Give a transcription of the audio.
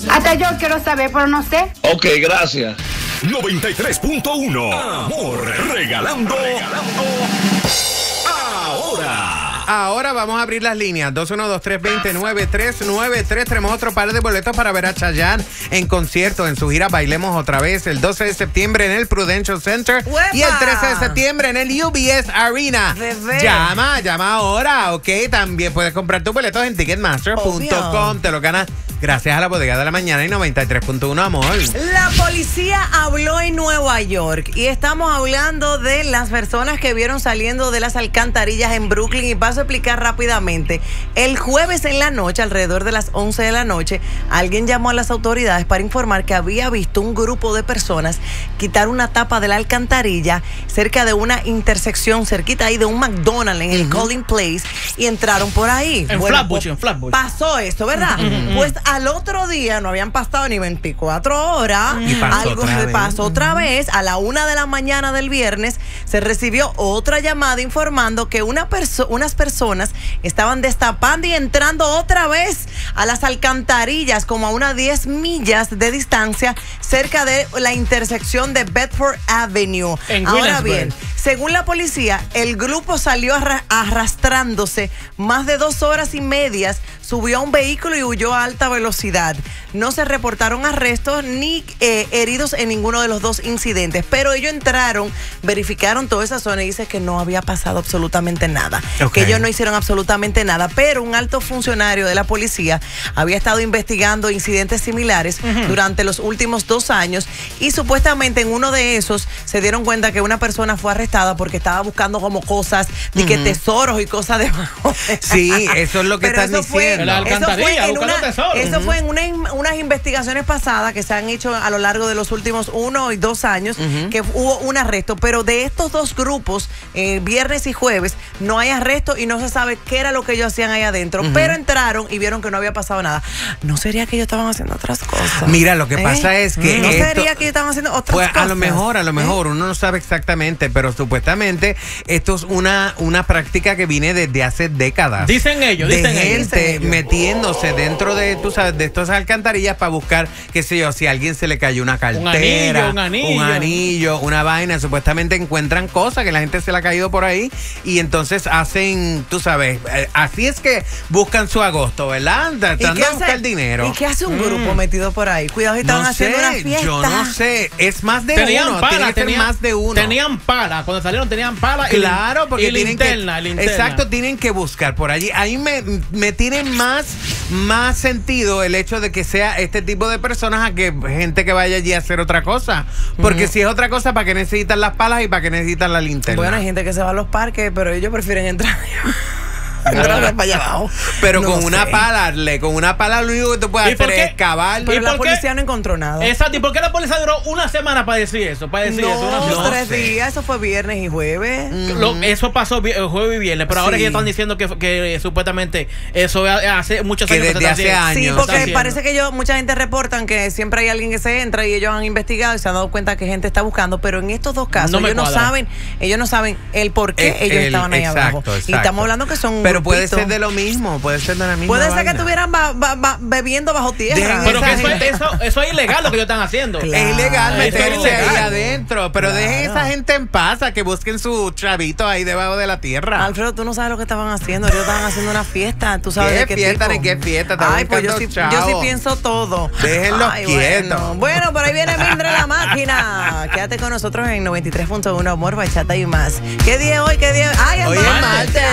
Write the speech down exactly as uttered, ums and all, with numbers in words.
Hasta yo quiero saber, pero no sé. Ok, gracias. noventa y tres punto uno. Amor, regalando. regalando. Ahora. Ahora vamos a abrir las líneas. dos uno dos, tres dos cero, nueve tres nueve tres. Tenemos otro par de boletos para ver a Chayanne en concierto en su gira Bailemos Otra Vez el doce de septiembre en el Prudential Center. ¡Uepa! Y el trece de septiembre en el U B S Arena. Bebé. Llama, llama ahora, ¿ok? También puedes comprar tus boletos en ticketmaster punto com. Te lo ganas gracias a la Bodega de la Mañana y noventa y tres punto uno, amor. La policía habló en Nueva York y estamos hablando de las personas que vieron saliendo de las alcantarillas en Brooklyn, y paso a explicar rápidamente. El jueves en la noche, alrededor de las once de la noche, alguien llamó a las autoridades para informar que había visto un grupo de personas quitar una tapa de la alcantarilla cerca de una intersección cerquita ahí de un McDonald's en el uh-huh. Collin Place, y entraron por ahí. En bueno, Flatbush, en Flatbush. Pasó esto, ¿verdad? Uh-huh. Pues al otro día, no habían pasado ni veinticuatro horas, y pasó algo otra se vez. pasó otra vez. A la una de la mañana del viernes se recibió otra llamada informando que una perso unas personas estaban destapando y entrando otra vez a las alcantarillas como a unas diez millas de distancia cerca de la intersección de Bedford Avenue. En Ahora Williamsburg. bien, según la policía, el grupo salió arra arrastrándose más de dos horas y medias, subió a un vehículo y huyó a alta velocidad. No se reportaron arrestos ni eh, heridos en ninguno de los dos incidentes, pero ellos entraron, verificaron toda esa zona y dice que no había pasado absolutamente nada, okay. que ellos no hicieron absolutamente nada, pero un alto funcionario de la policía había estado investigando incidentes similares uh-huh. durante los últimos dos años, y supuestamente en uno de esos se dieron cuenta que una persona fue arrestada porque estaba buscando como cosas, de uh-huh. que tesoros y cosas debajo. Sí, eso es lo que pero están eso fue, diciendo. La alcantarilla, eso fue, en una, tesoros. eso uh-huh. fue en una, unas investigaciones pasadas que se han hecho a lo largo de los últimos uno y dos años, uh-huh. que hubo un arresto, pero de estos dos grupos, eh, viernes y jueves, no hay arresto y no se sabe qué era lo que ellos hacían ahí adentro, uh-huh. pero entraron y vieron que no había pasado nada. ¿No sería que ellos estaban haciendo otras cosas? Mira, lo que ¿Eh? pasa es que ¿No esto, sería que ellos estaban haciendo otras pues, cosas? A lo mejor, a lo mejor, ¿Eh? uno no sabe exactamente, pero supuestamente esto es una, una práctica que viene desde hace décadas. Dicen ellos, de dicen ellos. gente Dicen ellos. metiéndose dentro de, tú sabes, de estas alcantarillas para buscar, qué sé yo, si a alguien se le cayó una cartera, un anillo, un anillo. un anillo, una vaina, supuestamente encuentran cosas que la gente se le ha caído por ahí, y entonces hacen, tú sabes, eh, así es que buscan su agosto, ¿verdad? Tratando de buscar dinero. ¿Y qué hace un grupo mm. metido por ahí? Cuidado, si estaban no haciendo sé, una fiesta. yo no sé, es más de tenían uno, pala, tiene que ser tenían, más de uno. Tenían pala, cuando salieron tenían pala. Claro, y, porque y tienen linterna, que, linterna. exacto, tienen que buscar por allí. Ahí me, me tiene más, más sentido el hecho de que sea este tipo de personas a que gente que vaya allí a hacer otra cosa. Porque uh-huh. si es otra cosa, ¿para qué necesitan las palas y para qué necesitan la linterna? Bueno, hay gente que se va a los parques, pero ellos prefieren entrar para allá abajo. Pero no con una sé. pala, le, con una pala lo único que tú puedes hacer es excavar. Pero ¿Y la por qué? policía no encontró nada. Exacto, ¿y por qué la policía duró una semana para decir eso? Para decir no, eso, una semana. No tres sé. días, eso fue viernes y jueves. Mm. Lo, eso pasó vi- el jueves y viernes, pero ahora Sí. que están diciendo que, que eh, supuestamente eso hace muchos Que años desde se está hace haciendo. años. Sí, Está porque haciendo. parece que yo, mucha gente reportan que siempre hay alguien que se entra y ellos han investigado y se han dado cuenta que gente está buscando, pero en estos dos casos No me ellos no cuadra. saben, ellos no saben el por qué El- ellos el- estaban ahí exacto, abajo. exacto. Y estamos hablando que son un Pero puede grupito. ser de lo mismo, puede ser de la misma Puede ser vaina. que estuvieran ba- ba- ba- bebiendo bajo tierra. Dejen Pero esa que eso, gente- es, eso, eso es ilegal lo que ellos están haciendo. Claro. Es ilegal Eso es meterse ahí ilegal. adentro, pero Claro. dejen esa gente en paz, a que busquen su chavito ahí debajo de la tierra. Alfredo, tú no sabes lo que estaban haciendo. Ellos estaban haciendo una fiesta. Tú sabes ¿Qué de qué fiesta tipo. ni qué fiesta? Estaban Ay, pues yo sí, buscando yo sí chavos. pienso todo. Déjenlos Ay, quietos. Bueno. bueno, por ahí viene Mildred la máquina. Quédate con nosotros en noventa y tres punto uno, Amor, Bachata y más. ¿Qué día es hoy? ¿Qué día? Ay, es Hoy es martes. martes.